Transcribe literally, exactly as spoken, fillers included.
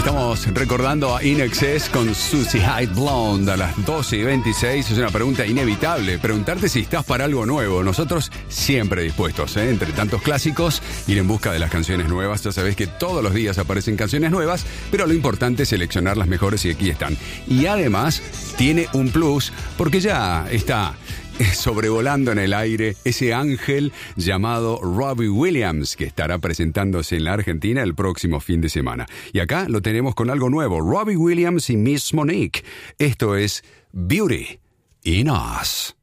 Estamos recordando a In Excess con Susie Hyde Blonde a las doce y veintiséis. Es una pregunta inevitable, preguntarte si estás para algo nuevo. Nosotros siempre dispuestos, ¿eh? Entre tantos clásicos, ir en busca de las canciones nuevas. Ya sabés que todos los días aparecen canciones nuevas, pero lo importante es seleccionar las mejores y aquí están. Y además tiene un plus porque ya está sobrevolando en el aire ese ángel llamado Robbie Williams, que estará presentándose en la Argentina el próximo fin de semana. Y acá lo tenemos con algo nuevo, Robbie Williams y Miss Monique. Esto es Beauty in Us.